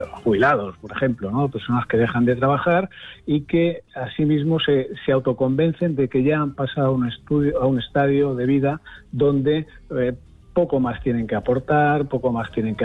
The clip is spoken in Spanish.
jubilados, por ejemplo, ¿no? Personas que dejan de trabajar y que asimismo se autoconvencen de que ya han pasado a un estadio de vida donde poco más tienen que aportar, poco más tienen que